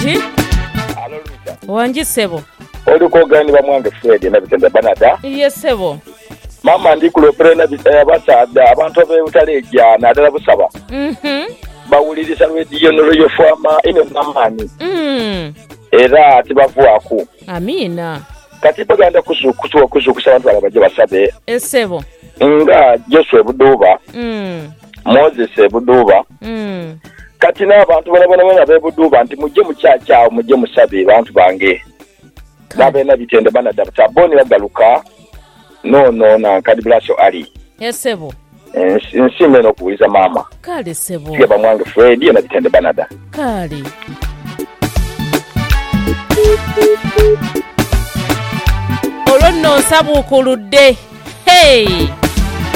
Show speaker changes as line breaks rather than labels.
kati wangi sebo
oliko gani bamwange Fred na bitende banada
ye sebo
mama ndi kulopere na basaada abantu ab'ebutaleja nadala busaba bawuliriza radio n'olyo fama ino namani era tibavuako
amina
kati baganda kuzukusha abantu abaje basabe
esebo
nga Joshua Buduba Moses Buduba kati n'abantu bana bebuduba nti mujje mukyakyawo mujje musabe abantu bange nabena bitende banada taboni bagaluka no na kadiblaso ali
esebo
nsime no kuuliza mama
kale sebo
kiba bamwange Fred na bitende banada
kale olonno nsabukuludde hey